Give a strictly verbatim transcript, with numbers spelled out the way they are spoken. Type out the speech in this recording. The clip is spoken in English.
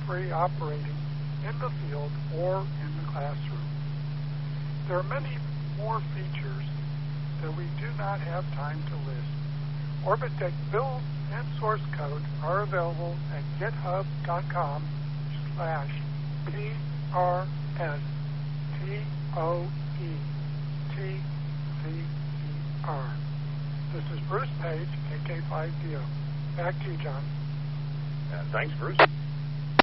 hands-free operating in the field or in the classroom. There are many more features that we do not have time to list. Orbitech build and source code are available at github.com slash P-R-S-T-O-E-T-C-E-R. This is Bruce Page, K K five D O. Back to you, John. Uh, thanks, Bruce.